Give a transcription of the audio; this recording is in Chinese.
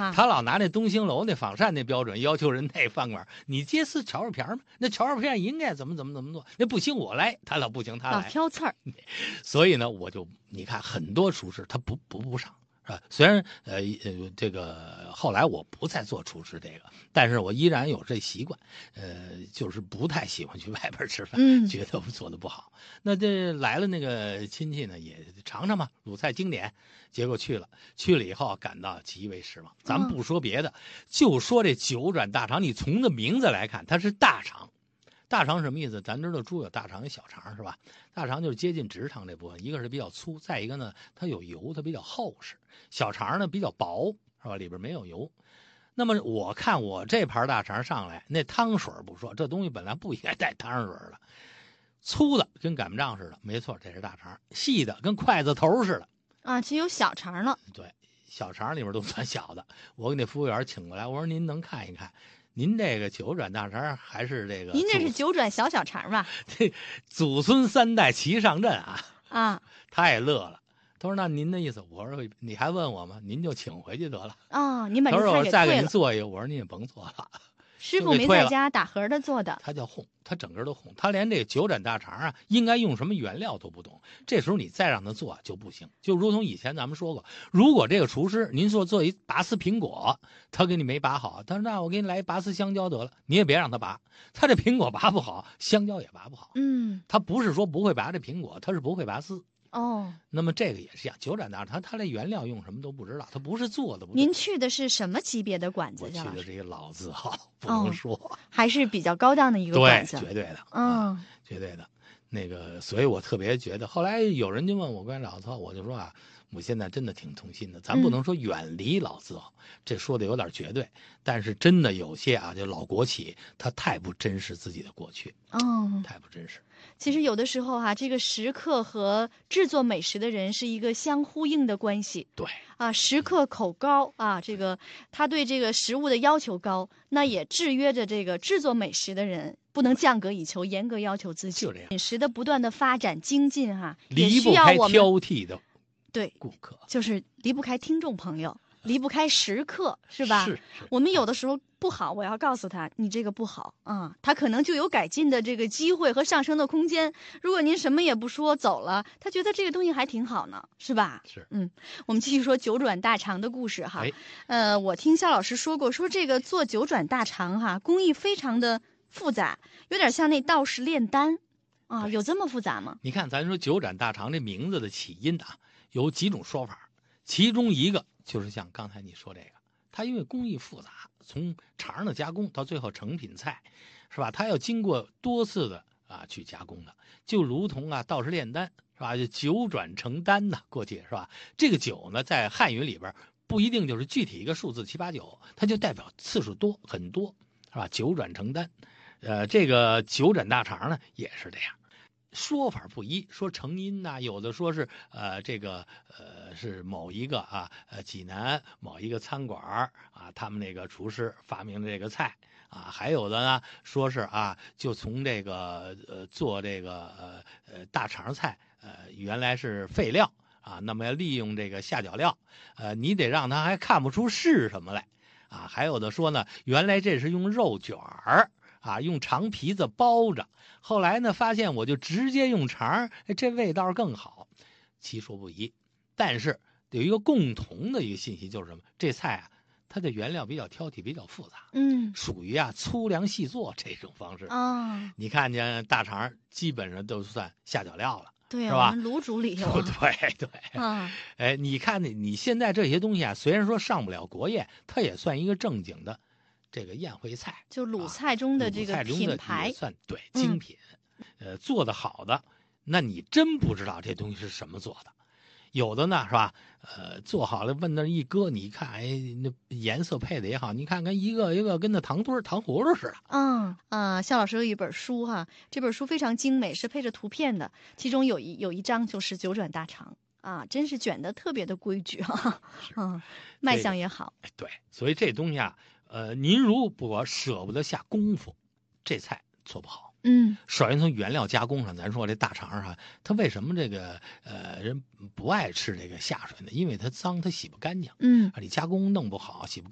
哈。 他老拿那东兴楼那仿膳那标准要求人那饭馆，你这是炒肉片吗？那炒肉片应该怎么做？那不行我来，他老不行他来， 老挑刺儿。 所以呢，你看很多厨师他不上。啊，虽然这个后来我不再做厨师这个，但是我依然有这习惯，就是不太喜欢去外边吃饭，觉得我做的不好。那这来了那个亲戚呢，也尝尝嘛，鲁菜经典。结果去了以后感到极为失望。咱们不说别的，就说这九转大肠，你从这名字来看，它是大肠。大肠什么意思？咱知道猪有大肠有小肠是吧？大肠就是接近直肠这部分，一个是比较粗，再一个呢它有油，它比较厚实。小肠呢比较薄是吧？里边没有油。那么我看我这盘大肠上来，那汤水不说，这东西本来不应该带汤水的。粗的跟擀面杖似的，没错，这是大肠；细的跟筷子头似的。 啊，其实有小肠了。 对，小肠里面都算小的。我给那服务员请过来，我说您能看一看。您这个九转大肠还是这个？ 您这是九转小肠吧？ 这祖孙三代齐上阵啊！ 啊， 他也乐了。他说：“那您的意思？”我说：“你还问我吗？您就请回去得了。” 啊，您把这他说：“我再给菜给退了。 您做一个。”我说：“您也甭做了。” 师傅没在家，打盒的做的。 他叫哄，他整个都哄，他连这个九转大肠啊，应该用什么原料都不懂。这时候你再让他做就不行。就如同以前咱们说过，如果这个厨师您说做一拔丝苹果，他给你没拔好，他说那我给你来一拔丝香蕉得了，你也别让他拔，他这苹果拔不好，香蕉也拔不好。他不是说不会拔这苹果，他是不会拔丝。 哦， 那么这个也是一样，九转大肠他连原料用什么都不知道，他不是做的。 您去的是什么级别的馆子？ 我去的是一个老字号，不能说， 还是比较高档的一个馆子。 对，绝对的，绝对的。那个，所以我特别觉得，后来有人就问我关于老字号，我就说啊，我现在真的挺痛心的。咱不能说远离老字号，这说的有点绝对，但是真的有些啊，就老国企，他太不珍视自己的过去，太不珍视。 其实有的时候哈，这个食客和制作美食的人是一个相呼应的关系。 对啊，食客口高啊，这个他对这个食物的要求高，那也制约着这个制作美食的人不能降格以求，严格要求自己。 就这样， 饮食的不断的发展精进哈， 离不开挑剔的对顾客， 就是离不开听众朋友。离不开食客，是吧？ 是。 我们有的时候不好，我要告诉他，你这个不好啊，他可能就有改进的这个机会和上升的空间。如果您什么也不说走了，他觉得这个东西还挺好呢，是吧？ 是。 我们继续说九转大肠的故事哈。我听肖老师说过，说这个做九转大肠哈，工艺非常的复杂，有点像那道士炼丹啊，有这么复杂吗？ 你看，咱说九转大肠这名字的起因啊，有几种说法，其中一个就是像刚才你说这个，它因为工艺复杂，从肠的加工到最后成品菜，是吧？它要经过多次的去加工的，就如同道士炼丹，是吧？就九转成丹呐，过去是吧？这个九呢，在汉语里边不一定就是具体一个数字7、8、9，它就代表次数多很多，是吧？九转成丹，这个九转大肠呢也是这样。说法不一，说成因有的说是是某一个济南某一个餐馆他们那个厨师发明的这个菜还有的呢说是就从这个做这个大肠菜原来是废料那么要利用这个下脚料你得让他还看不出是什么来还有的说呢原来这是用肉卷儿用肠皮子包着，后来呢发现我就直接用肠，这味道更好，其说不一。但是有一个共同的一个信息就是什么？这菜它的原料比较挑剔，比较复杂，属于粗粮细做这种方式你看见大肠基本上都算下脚料了。 对是吧？ 卤煮里头对你看你现在这些东西虽然说上不了国宴，它也算一个正经的这个宴会菜， 就鲁菜中的这个品牌， 也算对精品。做得好的，那你真不知道这东西是什么做的。有的呢是吧？做好了问那一搁，你看那颜色配的也好，你看看一个一个跟那糖墩糖葫芦似的。肖老师有一本书哈，这本书非常精美，是配着图片的，其中有一章就是九转大肠真是卷得特别的规矩卖相也好。 对，所以这东西您如果舍不得下功夫，这菜做不好。首先从原料加工上，咱说这大肠它为什么这个人不爱吃这个下水呢？因为它脏，它洗不干净。你加工弄不好，洗不